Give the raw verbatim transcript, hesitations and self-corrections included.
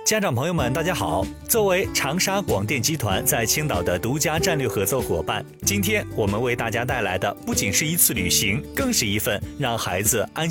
家长朋友们，大家好！作为长沙广电集团在青岛的独家战略合作伙伴，今天我们为大家带来的不仅是一次旅行，更是一份让孩子安